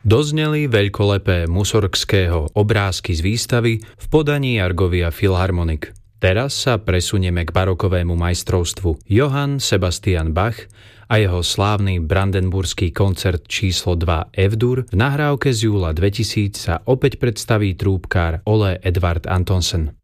Dozneli veľkolepé Mussorgského obrázky z výstavy v podaní Argovia Philharmonic. Teraz sa presunieme k barokovému majstrovstvu. Johann Sebastian Bach a jeho slávny brandenburský koncert číslo 2 F-dur v nahrávke z júla 2000 sa opäť predstaví trúbkár Ole Edvard Antonsen.